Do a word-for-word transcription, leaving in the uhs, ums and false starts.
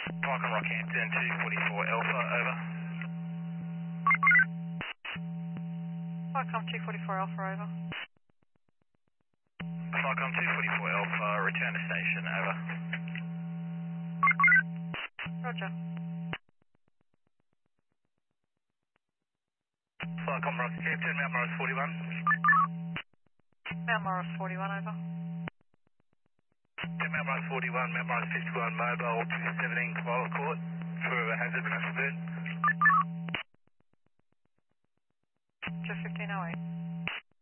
Falcon Rockhampton two forty-four Alpha, over. Falcon two forty-four Alpha, over. Falcon two forty-four Alpha, return to station, over. Roger. Falcon Rockhampton, Mount Morris forty-one. Mount Morris forty-one, over. Mount Morris forty-one, Mount Morris fifty-one, mobile two seventeen Koala Court for a hazard master burn. two fifteen oh eight.